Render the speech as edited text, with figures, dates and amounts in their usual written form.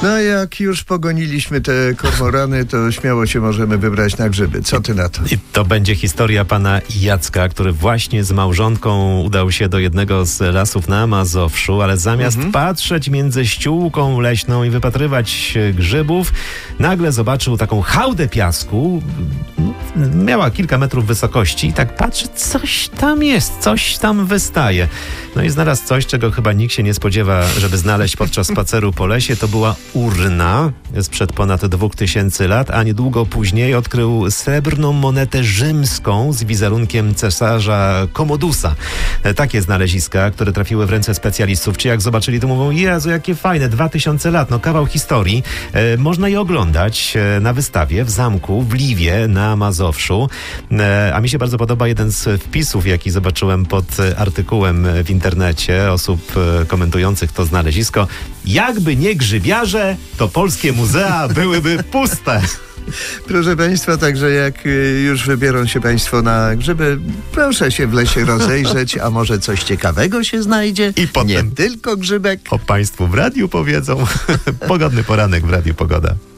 No jak już pogoniliśmy te kormorany, to śmiało się możemy wybrać na grzyby. Co ty na to? I to będzie historia pana Jacka, który właśnie z małżonką udał się do jednego z lasów na Mazowszu, ale zamiast patrzeć między ściółką leśną i wypatrywać grzybów, nagle zobaczył taką hałdę piasku. Miała kilka metrów wysokości i tak patrzy, coś tam jest, coś tam wystaje. No i znalazł coś, czego chyba nikt się nie spodziewa, żeby znaleźć podczas spaceru po lesie. To była urna sprzed ponad 2000 lat, a niedługo później odkrył srebrną monetę rzymską z wizerunkiem cesarza Kommodusa. Takie znaleziska, które trafiły w ręce specjalistów, czy jak zobaczyli, to mówią: Jezu, jakie fajne, 2000 lat, no kawał historii. Można je oglądać na wystawie w zamku w Liwie na Mazowszu. A mi się bardzo podoba jeden z wpisów, jaki zobaczyłem pod artykułem w internecie osób komentujących to znalezisko. Jakby nie grzybiarze, to polskie muzea byłyby puste. Proszę Państwa, także jak już wybiorą się Państwo na grzyby, proszę się w lesie rozejrzeć, a może coś ciekawego się znajdzie. I potem nie tylko grzybek. o Państwu w radiu powiedzą. Pogodny poranek w Radiu Pogoda.